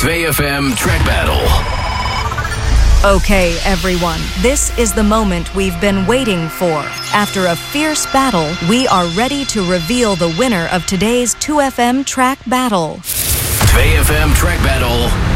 2FM Track Battle. Okay, everyone, this is the moment we've been waiting for. After a fierce battle, we are ready to reveal the winner of today's 2FM Track Battle. 2FM Track Battle